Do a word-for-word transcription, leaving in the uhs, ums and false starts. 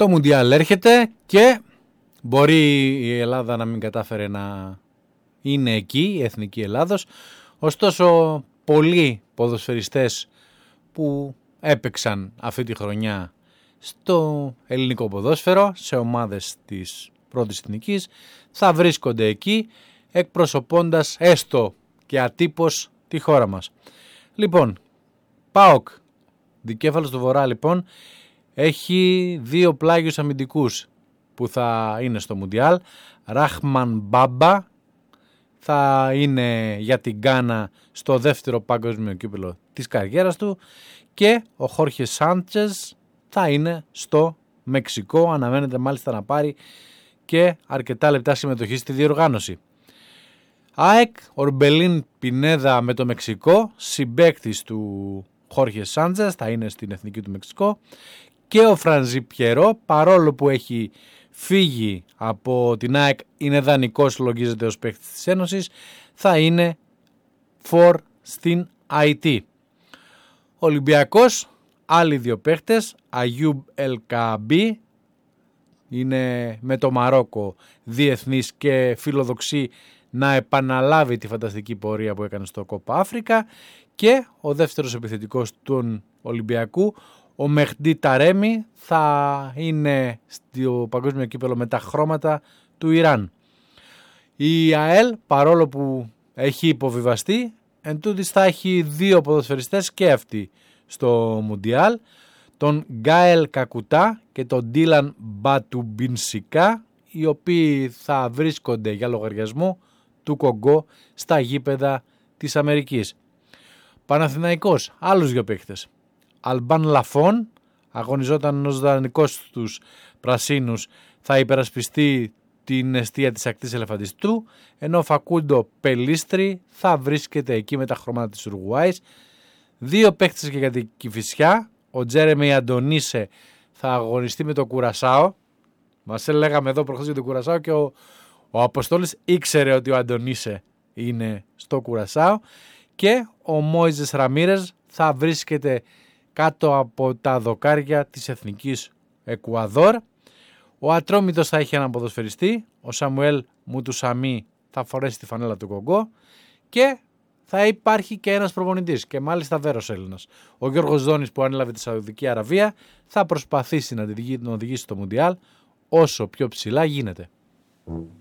Το Μουντιάλ έρχεται και μπορεί η Ελλάδα να μην κατάφερε να είναι εκεί, η εθνική Ελλάδος. Ωστόσο, πολλοί ποδοσφαιριστές που έπαιξαν αυτή τη χρονιά στο ελληνικό ποδόσφαιρο, σε ομάδες της πρώτης εθνικής, θα βρίσκονται εκεί, εκπροσωπώντας έστω και ατύπως τη χώρα μας. Λοιπόν, ΠΑΟΚ, δικέφαλος του Βορρά λοιπόν, έχει δύο πλάγιους αμυντικούς που θα είναι στο Μουντιάλ. Ράχμαν Μπάμπα θα είναι για την Γκάνα στο δεύτερο παγκόσμιο κύπελλο της καριέρας του και ο Χόρχε Σάντσες θα είναι στο Μεξικό. Αναμένεται μάλιστα να πάρει και αρκετά λεπτά συμμετοχή στη διοργάνωση. ΑΕΚ, Ορμπελίν Πινέδα με το Μεξικό, συμπαίκτης του Χόρχε Σάντσες, θα είναι στην εθνική του Μεξικό. Και ο Φρανζί Πιερό, παρόλο που έχει φύγει από την ΑΕΚ, είναι δανεικός, λογίζεται ως παίκτης της Ένωσης, θα είναι φορ στην άι τι. Ολυμπιακός, άλλοι δύο παίκτες, Αγιούμπ Ελκαμπή, είναι με το Μαρόκο διεθνής και φιλοδοξεί να επαναλάβει τη φανταστική πορεία που έκανε στο Κόπα Αφρικα, και ο δεύτερος επιθετικός του Ολυμπιακού, ο Μεχντή Ταρέμι, θα είναι στο παγκόσμιο κύπελλο με τα χρώματα του Ιράν. Η ΑΕΛ, παρόλο που έχει υποβιβαστεί, εν τούτης θα έχει δύο ποδοσφαιριστές και αυτοί στο Μουντιάλ, τον Γκάελ Κακουτά και τον Ντίλαν Μπατουμπινσικά, οι οποίοι θα βρίσκονται για λογαριασμό του Κογκό στα γήπεδα της Αμερικής. Παναθηναϊκός, άλλους δύο παίκτες. Αλμπάν Λαφών, αγωνιζόταν ως δανεικός στους Πρασίνους, θα υπερασπιστεί την εστία της ακτής Ελεφαντιστού, ενώ ο Φακούντο Πελίστρη θα βρίσκεται εκεί με τα χρώματα της Ουρουγουάης. Δύο παίκτες και για την Κηφισιά, ο Τζέρεμι Αντωνίσε θα αγωνιστεί με το Κουρασάο. Μας έλεγαμε εδώ προχθές για το Κουρασάο και ο, ο Αποστόλης ήξερε ότι ο Αντωνίσε είναι στο Κουρασάο, και ο Μόιζες Ραμίρες θα βρίσκεται κάτω από τα δοκάρια της εθνικής Εκουαδόρ. Ο Ατρόμητος θα έχει έναν ποδοσφαιριστή, ο Σαμουέλ Μουτουσαμί θα φορέσει τη φανέλα του Κογκό, και θα υπάρχει και ένας προπονητής, και μάλιστα Βέρος Έλληνας. Ο Γιώργος Δόνης, που ανέλαβε τη Σαουδική Αραβία, θα προσπαθήσει να την οδηγήσει στο Μουντιάλ όσο πιο ψηλά γίνεται.